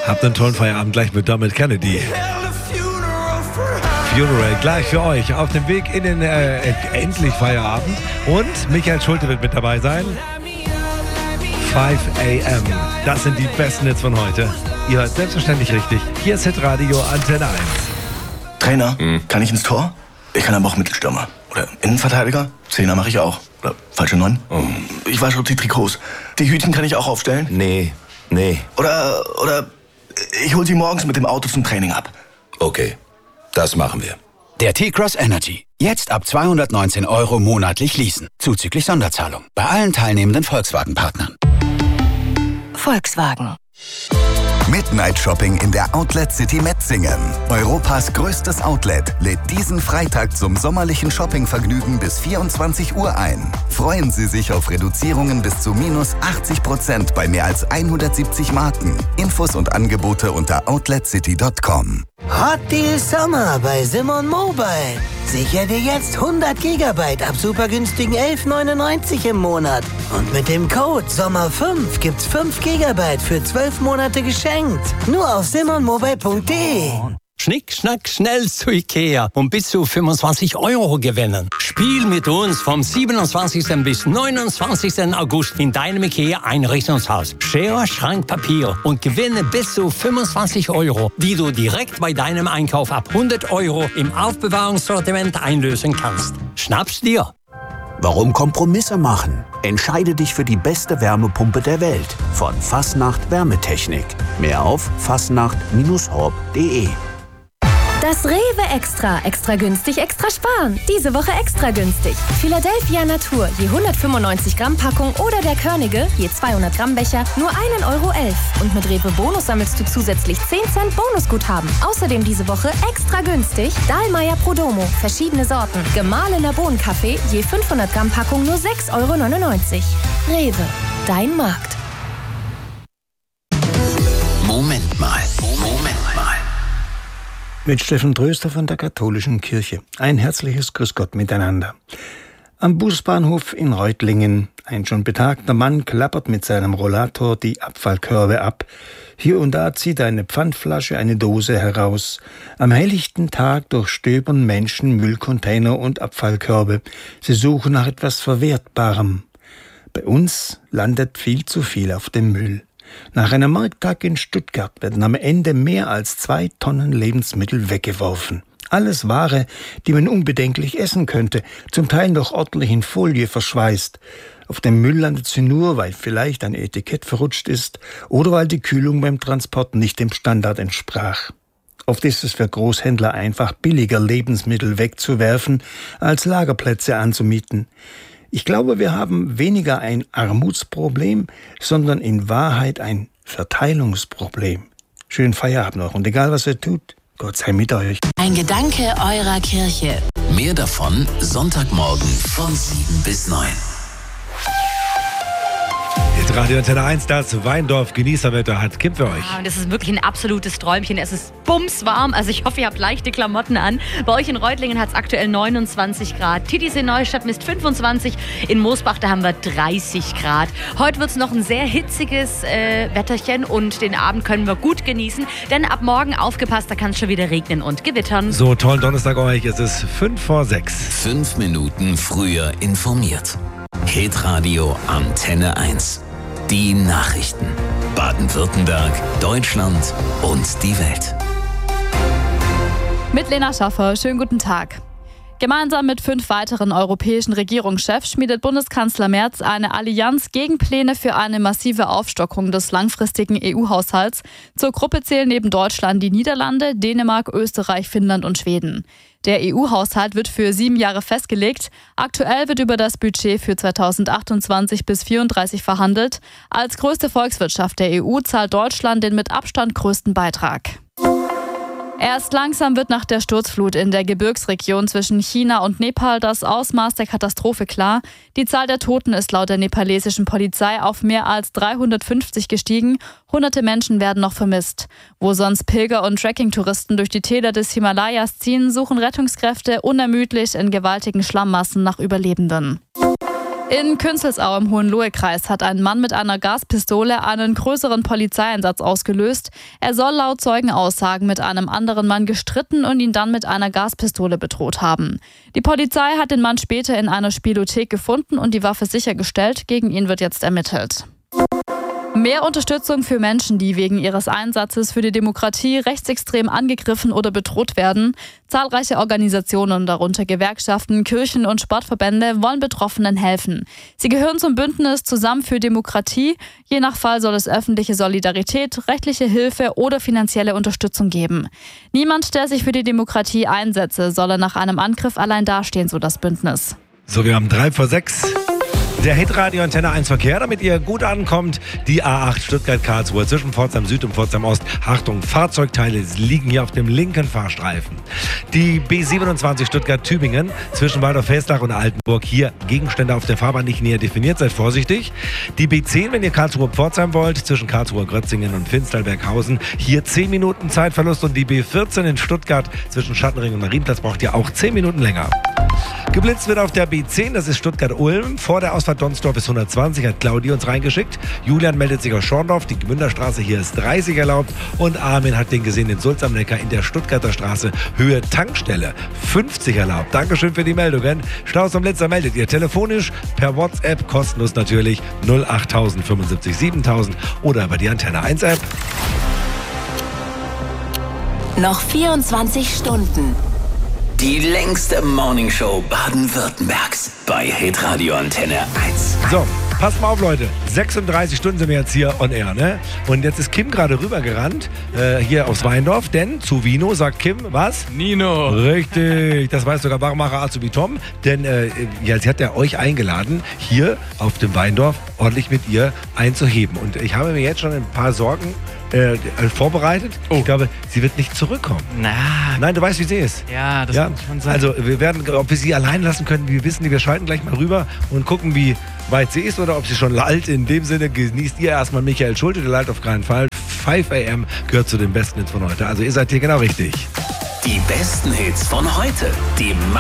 Habt einen tollen Feierabend gleich mit Dermot Kennedy. Funeral gleich für euch auf dem Weg in den endlich Feierabend. Und Michael Schulte wird mit dabei sein. 5 AM. Das sind die besten Hits von heute. Ihr hört selbstverständlich richtig. Hier ist Hitradio Antenne 1. Trainer, kann ich ins Tor? Ich kann aber auch Mittelstürmer. Oder Innenverteidiger? Zehner mache ich auch. Oder falsche 9? Ich wasche die Trikots. Die Hütchen kann ich auch aufstellen? Nee. Oder ich hol sie morgens mit dem Auto zum Training ab. Okay, das machen wir. Der T-Cross Energy. Jetzt ab 219 € monatlich leasen. Zuzüglich Sonderzahlung. Bei allen teilnehmenden Volkswagen-Partnern. Volkswagen. Midnight Shopping in der Outlet City Metzingen. Europas größtes Outlet lädt diesen Freitag zum sommerlichen Shoppingvergnügen bis 24 Uhr ein. Freuen Sie sich auf Reduzierungen bis zu minus 80% bei mehr als 170 Marken. Infos und Angebote unter outletcity.com. Hot Deal Sommer bei Simon Mobile. Sicher dir jetzt 100 GB ab super günstigen 11,99 im Monat. Und mit dem Code SOMMER5 gibt's 5 GB für 12 Monate geschenkt. Nur auf simonmobile.de. Schnick, schnack, schnell zu Ikea und bis zu 25 € gewinnen. Spiel mit uns vom 27. bis 29. August in deinem Ikea-Einrichtungshaus. Schere, Schrank, Papier und gewinne bis zu 25 €, die du direkt bei deinem Einkauf ab 100 € im Aufbewahrungssortiment einlösen kannst. Schnapp's dir! Warum Kompromisse machen? Entscheide dich für die beste Wärmepumpe der Welt von Fastnacht Wärmetechnik. Mehr auf fastnacht-horb.de. Das Rewe Extra. Extra günstig, extra sparen. Diese Woche extra günstig. Philadelphia Natur, je 195 Gramm Packung oder der Körnige, je 200 Gramm Becher, nur 1,11 €. Und mit Rewe Bonus sammelst du zusätzlich 10 Cent Bonusguthaben. Außerdem diese Woche extra günstig Dahlmeier Prodomo, verschiedene Sorten. Gemahlener Bohnenkaffee, je 500 Gramm Packung, nur 6,99 €. Rewe, dein Markt. Moment mal. Mit Steffen Tröster von der Katholischen Kirche. Ein herzliches Grüß Gott miteinander. Am Busbahnhof in Reutlingen. Ein schon betagter Mann klappert mit seinem Rollator die Abfallkörbe ab. Hier und da zieht er eine Pfandflasche, eine Dose heraus. Am helllichten Tag durchstöbern Menschen Müllcontainer und Abfallkörbe. Sie suchen nach etwas Verwertbarem. Bei uns landet viel zu viel auf dem Müll. Nach einem Markttag in Stuttgart werden am Ende mehr als 2 Tonnen Lebensmittel weggeworfen. Alles Ware, die man unbedenklich essen könnte, zum Teil noch ordentlich in Folie verschweißt. Auf dem Müll landet sie nur, weil vielleicht ein Etikett verrutscht ist oder weil die Kühlung beim Transport nicht dem Standard entsprach. Oft ist es für Großhändler einfach billiger, Lebensmittel wegzuwerfen, als Lagerplätze anzumieten. Ich glaube, wir haben weniger ein Armutsproblem, sondern in Wahrheit ein Verteilungsproblem. Schönen Feierabend noch und egal was ihr tut, Gott sei mit euch. Ein Gedanke eurer Kirche. Mehr davon Sonntagmorgen von 7 bis 9. Radio Antenne 1, das Weindorf Genießerwetter hat Kim für euch. Ja, und es ist wirklich ein absolutes Träumchen. Es ist bumswarm, also ich hoffe, ihr habt leichte Klamotten an. Bei euch in Reutlingen hat es aktuell 29 Grad. Titisee Neustadt misst 25. In Moosbach, da haben wir 30 Grad. Heute wird es noch ein sehr hitziges Wetterchen und den Abend können wir gut genießen. Denn ab morgen, aufgepasst, da kann es schon wieder regnen und gewittern. So, tollen Donnerstag euch. Es ist 5:06. 5 Minuten früher informiert. Hitradio Antenne 1. Die Nachrichten. Baden-Württemberg, Deutschland und die Welt. Mit Lena Schaffer, schönen guten Tag. Gemeinsam mit 5 weiteren europäischen Regierungschefs schmiedet Bundeskanzler Merz eine Allianz gegen Pläne für eine massive Aufstockung des langfristigen EU-Haushalts. Zur Gruppe zählen neben Deutschland die Niederlande, Dänemark, Österreich, Finnland und Schweden. Der EU-Haushalt wird für 7 Jahre festgelegt. Aktuell wird über das Budget für 2028 bis 2034 verhandelt. Als größte Volkswirtschaft der EU zahlt Deutschland den mit Abstand größten Beitrag. Erst langsam wird nach der Sturzflut in der Gebirgsregion zwischen China und Nepal das Ausmaß der Katastrophe klar. Die Zahl der Toten ist laut der nepalesischen Polizei auf mehr als 350 gestiegen. Hunderte Menschen werden noch vermisst. Wo sonst Pilger und Trekkingtouristen durch die Täler des Himalayas ziehen, suchen Rettungskräfte unermüdlich in gewaltigen Schlammmassen nach Überlebenden. In Künzelsau im Hohenlohe-Kreis hat ein Mann mit einer Gaspistole einen größeren Polizeieinsatz ausgelöst. Er soll laut Zeugenaussagen mit einem anderen Mann gestritten und ihn dann mit einer Gaspistole bedroht haben. Die Polizei hat den Mann später in einer Spielothek gefunden und die Waffe sichergestellt. Gegen ihn wird jetzt ermittelt. Mehr Unterstützung für Menschen, die wegen ihres Einsatzes für die Demokratie rechtsextrem angegriffen oder bedroht werden. Zahlreiche Organisationen, darunter Gewerkschaften, Kirchen und Sportverbände, wollen Betroffenen helfen. Sie gehören zum Bündnis Zusammen für Demokratie. Je nach Fall soll es öffentliche Solidarität, rechtliche Hilfe oder finanzielle Unterstützung geben. Niemand, der sich für die Demokratie einsetze, solle nach einem Angriff allein dastehen, so das Bündnis. So, wir haben 5:03. Der Hitradio Antenne 1 Verkehr, damit ihr gut ankommt. Die A8 Stuttgart-Karlsruhe zwischen Pforzheim Süd und Pforzheim Ost. Achtung, Fahrzeugteile liegen hier auf dem linken Fahrstreifen. Die B27 Stuttgart-Tübingen zwischen Waldorf-Helsdach und Altenburg. Hier Gegenstände auf der Fahrbahn nicht näher definiert, seid vorsichtig. Die B10, wenn ihr Karlsruhe-Pforzheim wollt, zwischen Karlsruhe-Grötzingen und Finstalberghausen. Hier 10 Minuten Zeitverlust. Und die B14 in Stuttgart zwischen Schattenring und Marienplatz braucht ihr auch 10 Minuten länger. Geblitzt wird auf der B10, das ist Stuttgart-Ulm. Vor der Ausfahrt Donsdorf ist 120, hat Claudi uns reingeschickt. Julian meldet sich aus Schorndorf, die Gmünderstraße, hier ist 30 erlaubt. Und Armin hat den gesehen in Sulz am Neckar in der Stuttgarter Straße, Höhe Tankstelle, 50 erlaubt. Dankeschön für die Meldungen. Staus am Blitzer meldet ihr telefonisch, per WhatsApp, kostenlos natürlich, 08000 75 7000 oder über die Antenne 1 App. Noch 24 Stunden. Die längste Morningshow Baden-Württembergs bei Hitradio Antenne 1. So, passt mal auf, Leute. 36 Stunden sind wir jetzt hier on air, ne? Und jetzt ist Kim gerade rübergerannt, hier aufs Weindorf, denn zu Vino sagt Kim, was? Nino. Richtig, das weiß sogar Warmacher Azubi Tom, denn ja, sie hat ja euch eingeladen, hier auf dem Weindorf ordentlich mit ihr einzuheben. Und ich habe mir jetzt schon ein paar Sorgen vorbereitet. Ich glaube, sie wird nicht zurückkommen. Nein, du weißt, wie sie ist. Ja, das muss schon sein. Also, wir werden, ob wir sie allein lassen können, wir wissen nicht. Wir schalten gleich mal rüber und gucken, wie weit sie ist oder ob sie schon lallt. In dem Sinne genießt ihr erstmal Michael Schulte, der lallt auf keinen Fall. 5 AM gehört zu den besten Hits von heute. Also, ihr seid hier genau richtig. Die besten Hits von heute. Die